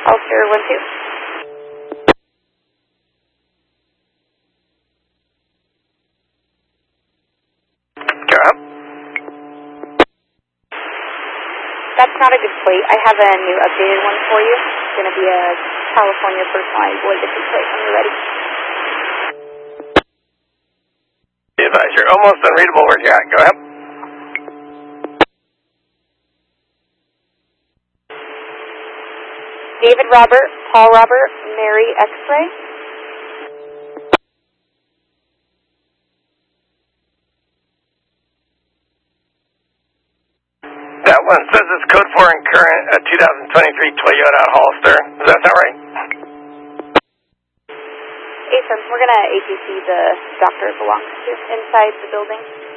Ulster 1-2. Go up. That's not a good plate. I have a new updated one for you. It's going to be a California personalized legacy plate when you're ready. Be advised, you're almost unreadable where you're at. Go ahead. David Robert, Paul Robert, Mary X-ray. That one says it's code 4 and current, a 2023 Toyota Hollister. Does that sound right? Awesome. We're going to ATC the doctor belongs to inside the building.